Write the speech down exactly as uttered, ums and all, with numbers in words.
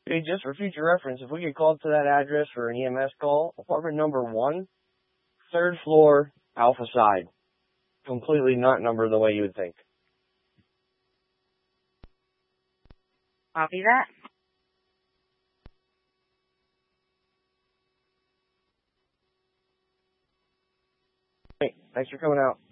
Hey, just for future reference, if we get called to that address for an E M S call, apartment number one, third floor, alpha side. Completely not numbered the way you would think. Copy that. Hey, thanks for coming out.